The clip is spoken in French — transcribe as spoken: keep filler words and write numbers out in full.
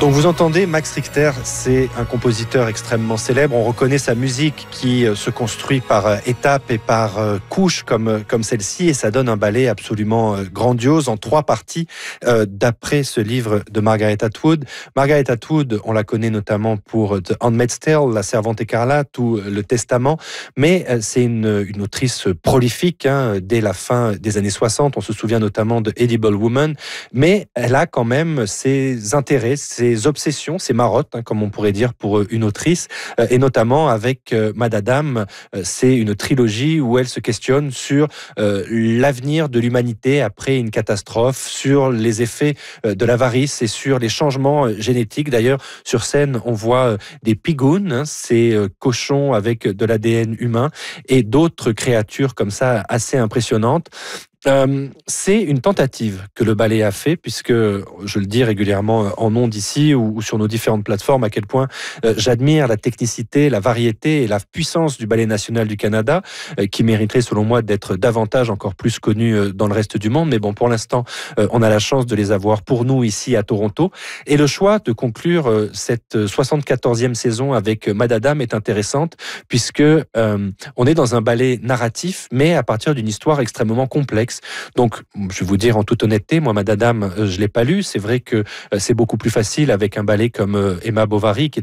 Donc vous entendez, Max Richter, c'est un compositeur extrêmement célèbre. On reconnaît sa musique qui se construit par étapes et par couches comme, comme celle-ci, et ça donne un ballet absolument grandiose en trois parties euh, d'après ce livre de Margaret Atwood. Margaret Atwood, on la connaît notamment pour The Handmaid's Tale, La Servante écarlate ou Le Testament, mais c'est une, une autrice prolifique hein, dès la fin des années soixante. On se souvient notamment de Edible Woman, mais elle a quand même ses intérêts, ses obsessions, ses marottes, hein, comme on pourrait dire pour une autrice, euh, et notamment avec euh, Madame, euh, c'est une trilogie où elle se questionne sur euh, l'avenir de l'humanité après une catastrophe, sur les effets euh, de l'avarice et sur les changements euh, génétiques. D'ailleurs, sur scène, on voit euh, des pigoons, hein, ces euh, cochons avec de l'A D N humain, et d'autres créatures comme ça assez impressionnantes. Euh, c'est une tentative que le ballet a fait, puisque je le dis régulièrement en ondes ici ou, ou sur nos différentes plateformes, à quel point euh, j'admire la technicité, la variété et la puissance du Ballet national du Canada, euh, qui mériterait selon moi d'être davantage encore plus connu euh, dans le reste du monde. Mais bon, pour l'instant, euh, on a la chance de les avoir pour nous ici à Toronto. Et le choix de conclure euh, cette soixante-quatorzième saison avec Madame est intéressante, puisque euh, on est dans un ballet narratif, mais à partir d'une histoire extrêmement complexe. Donc, je vais vous dire en toute honnêteté, moi, Madame, je l'ai pas lu. C'est vrai que c'est beaucoup plus facile avec un ballet comme Emma Bovary, qui est